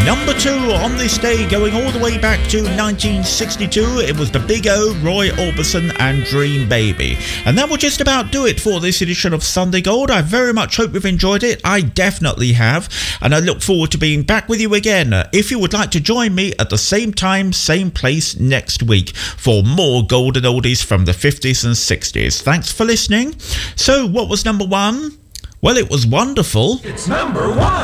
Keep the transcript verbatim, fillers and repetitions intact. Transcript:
Number two on this day, going all the way back to nineteen sixty-two, it was the Big O, Roy Orbison and Dream Baby. And that will just about do it for this edition of Sunday Gold. I very much hope you've enjoyed it. I definitely have. And I look forward to being back with you again. If you would like to join me at the same time, same place next week for more golden oldies from the fifties and sixties. Thanks for listening. So what was number one? Well, it was Wonderful. It's number one.